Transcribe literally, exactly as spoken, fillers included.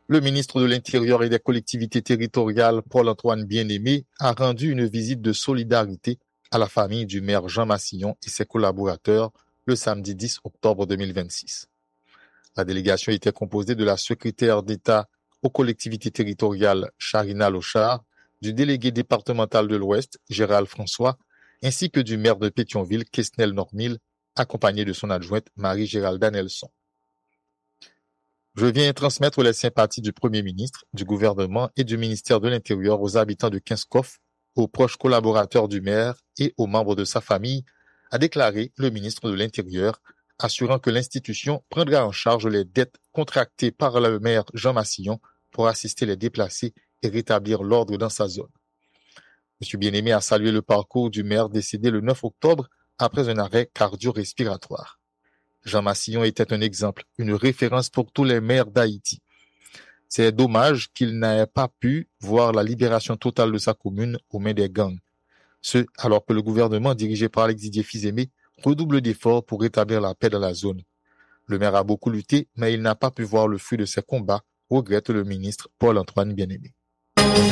Le ministre de l'Intérieur et des collectivités territoriales, Paul-Antoine Bien-Aimé, a rendu une visite de solidarité à la famille du maire Jean Massillon et ses collaborateurs le samedi dix octobre deux mille vingt-six. La délégation était composée de la secrétaire d'État aux collectivités territoriales, Charina Lochard, du délégué départemental de l'Ouest, Gérald François, ainsi que du maire de Pétionville, Quesnel Normil, accompagné de son adjointe Marie-Géralda Nelson. Je viens transmettre les sympathies du Premier ministre, du gouvernement et du ministère de l'Intérieur aux habitants de Kinskov, aux proches collaborateurs du maire et aux membres de sa famille, a déclaré le ministre de l'Intérieur, assurant que l'institution prendra en charge les dettes contractées par le maire Jean Massillon pour assister les déplacés et rétablir l'ordre dans sa zone. M. Bien-Aimé a salué le parcours du maire décédé le neuf octobre après un arrêt cardio-respiratoire. Jean Massillon était un exemple, une référence pour tous les maires d'Haïti. C'est dommage qu'il n'ait pas pu voir la libération totale de sa commune aux mains des gangs. Ce, alors que le gouvernement dirigé par Alex Didier Fils-Aimé redouble d'efforts pour rétablir la paix dans la zone. Le maire a beaucoup lutté, mais il n'a pas pu voir le fruit de ses combats, regrette le ministre Paul-Antoine Bien-Aimé.